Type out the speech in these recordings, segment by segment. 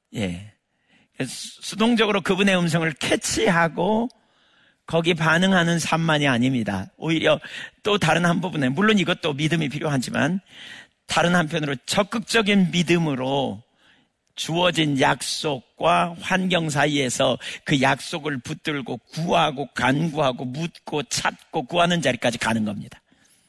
예. 수동적으로 그분의 음성을 캐치하고 거기 반응하는 삶만이 아닙니다. 오히려 또 다른 한 부분에, 물론 이것도 믿음이 필요하지만 다른 한편으로 적극적인 믿음으로 주어진 약속과 환경 사이에서 그 약속을 붙들고 구하고 간구하고 묻고 찾고 구하는 자리까지 가는 겁니다.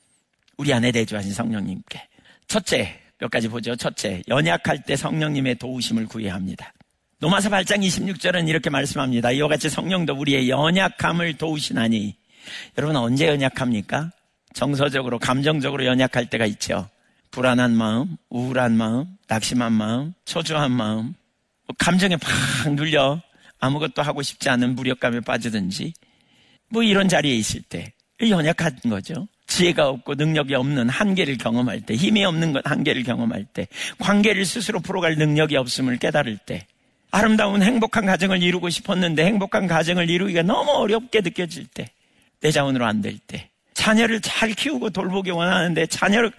우리 안에 내주하신 성령님께. 첫째, 몇 가지 보죠. 첫째, 연약할 때 성령님의 도우심을 구해야 합니다. 로마서 8장 26절은 이렇게 말씀합니다. 이와 같이 성령도 우리의 연약함을 도우시나니. 여러분 언제 연약합니까? 정서적으로 감정적으로 연약할 때가 있죠. 불안한 마음, 우울한 마음, 낙심한 마음, 초조한 마음, 감정에 팍 눌려 아무것도 하고 싶지 않은 무력감에 빠지든지 이런 자리에 있을 때 연약한 거죠. 지혜가 없고 능력이 없는 한계를 경험할 때, 힘이 없는 것 한계를 경험할 때, 관계를 스스로 풀어갈 능력이 없음을 깨달을 때, 아름다운 행복한 가정을 이루고 싶었는데 행복한 가정을 이루기가 너무 어렵게 느껴질 때, 내 자원으로 안 될 때, 자녀를 잘 키우고 돌보기 원하는데 자녀를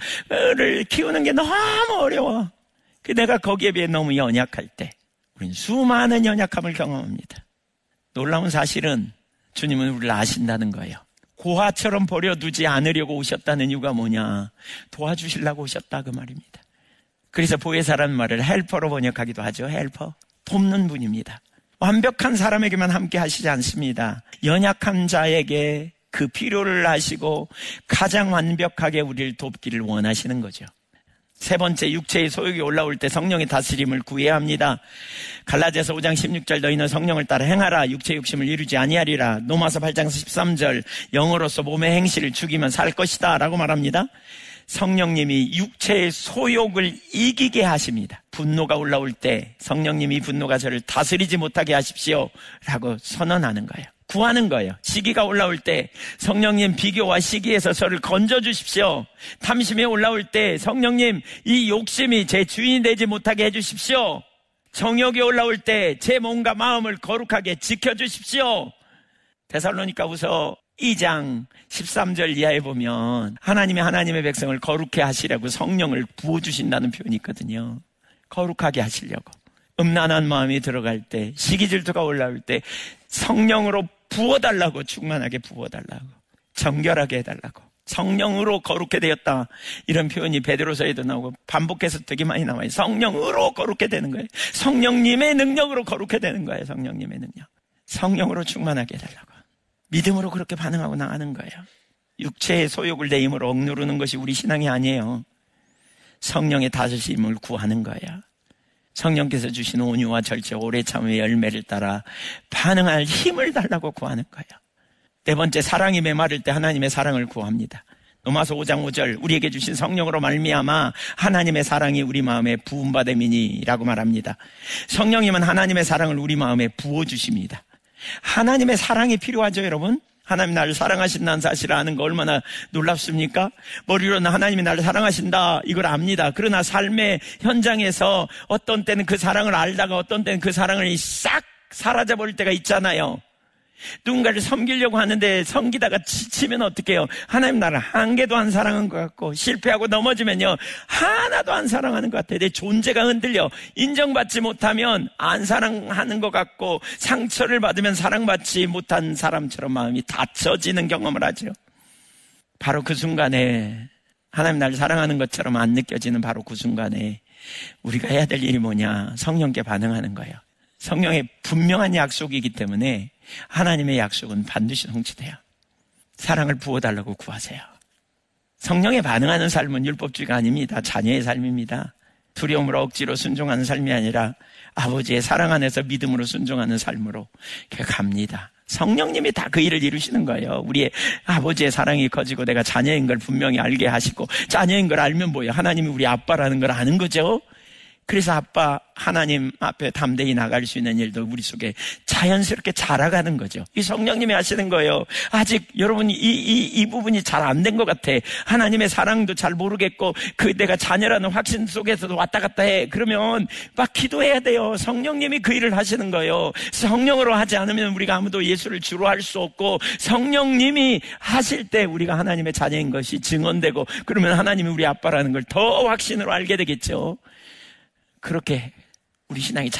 키우는 게 너무 어려워. 내가 거기에 비해 너무 연약할 때 우린 수많은 연약함을 경험합니다. 놀라운 사실은 주님은 우리를 아신다는 거예요. 고아처럼 버려두지 않으려고 오셨다는 이유가 뭐냐? 도와주시려고 오셨다 그 말입니다. 그래서 보혜사라는 말을 헬퍼로 번역하기도 하죠. 헬퍼. 돕는 분입니다. 완벽한 사람에게만 함께 하시지 않습니다. 연약한 자에게 그 필요를 아시고 가장 완벽하게 우리를 돕기를 원하시는 거죠. 세 번째, 육체의 소욕이 올라올 때 성령의 다스림을 구해야 합니다. 갈라디아서 5장 16절 너희는 성령을 따라 행하라. 육체의 욕심을 이루지 아니하리라. 로마서 8장 13절 영으로서 몸의 행실을 죽이면 살 것이다 라고 말합니다. 성령님이 육체의 소욕을 이기게 하십니다. 분노가 올라올 때 성령님이 분노가 저를 다스리지 못하게 하십시오 라고 선언하는 거예요. 구하는 거예요. 시기가 올라올 때 성령님 비교와 시기에서 저를 건져주십시오. 탐심이 올라올 때 성령님 이 욕심이 제 주인이 되지 못하게 해주십시오. 정욕이 올라올 때 제 몸과 마음을 거룩하게 지켜주십시오. 데살로니가후서 2장 13절 이하에 보면 하나님의 백성을 거룩해 하시려고 성령을 부어주신다는 표현이 있거든요. 거룩하게 하시려고. 음란한 마음이 들어갈 때, 시기질투가 올라올 때 성령으로 부어달라고, 충만하게 부어달라고, 정결하게 해달라고. 성령으로 거룩해 되었다. 이런 표현이 베드로서에도 나오고 반복해서 되게 많이 나와요. 성령으로 거룩해 되는 거예요. 성령님의 능력으로 거룩해 되는 거예요. 성령님의 능력. 성령으로 충만하게 해달라고. 믿음으로 그렇게 반응하고 나가는 거예요. 육체의 소욕을 내 힘으로 억누르는 것이 우리 신앙이 아니에요. 성령의 다스림을 구하는 거예요. 성령께서 주신 온유와 절제, 오래 참음의 열매를 따라 반응할 힘을 달라고 구하는 거예요. 네 번째, 사랑이 메마를 때 하나님의 사랑을 구합니다. 로마서 5장 5절 우리에게 주신 성령으로 말미암아 하나님의 사랑이 우리 마음에 부음받음이니라고 말합니다. 성령님은 하나님의 사랑을 우리 마음에 부어주십니다. 하나님의 사랑이 필요하죠, 여러분? 하나님 나를 사랑하신다는 사실을 아는 거 얼마나 놀랍습니까? 머리로는 하나님이 나를 사랑하신다 이걸 압니다. 그러나 삶의 현장에서 어떤 때는 그 사랑을 알다가 어떤 때는 그 사랑을 싹 사라져버릴 때가 있잖아요. 누군가를 섬기려고 하는데 섬기다가 지치면 어떡해요? 하나님 나를 한 개도 안 사랑한 것 같고 실패하고 넘어지면요 하나도 안 사랑하는 것 같아요. 내 존재가 흔들려. 인정받지 못하면 안 사랑하는 것 같고 상처를 받으면 사랑받지 못한 사람처럼 마음이 닫혀지는 경험을 하죠. 바로 그 순간에 하나님 나를 사랑하는 것처럼 안 느껴지는 바로 그 순간에 우리가 해야 될 일이 뭐냐? 성령께 반응하는 거예요. 성령의 분명한 약속이기 때문에 하나님의 약속은 반드시 성취돼요. 사랑을 부어달라고 구하세요. 성령에 반응하는 삶은 율법주의가 아닙니다. 자녀의 삶입니다. 두려움으로 억지로 순종하는 삶이 아니라 아버지의 사랑 안에서 믿음으로 순종하는 삶으로 갑니다. 성령님이 다 그 일을 이루시는 거예요. 우리의 아버지의 사랑이 커지고 내가 자녀인 걸 분명히 알게 하시고, 자녀인 걸 알면 뭐예요? 하나님이 우리 아빠라는 걸 아는 거죠. 그래서 아빠 하나님 앞에 담대히 나갈 수 있는 일도 우리 속에 자연스럽게 자라가는 거죠. 이 성령님이 하시는 거예요. 아직 여러분이 이 부분이 잘 안 된 것 같아. 하나님의 사랑도 잘 모르겠고 그 내가 자녀라는 확신 속에서도 왔다 갔다 해. 그러면 막 기도해야 돼요. 성령님이 그 일을 하시는 거예요. 성령으로 하지 않으면 우리가 아무도 예수를 주로 할 수 없고, 성령님이 하실 때 우리가 하나님의 자녀인 것이 증언되고, 그러면 하나님이 우리 아빠라는 걸 더 확신으로 알게 되겠죠. 그렇게 우리 신앙이